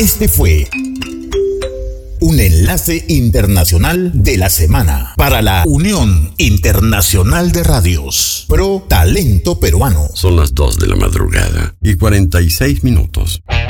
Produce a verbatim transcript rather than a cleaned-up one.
Este fue un enlace internacional de la semana para la Unión Internacional de Radios Pro Talento Peruano. Son las dos de la madrugada y cuarenta y seis minutos.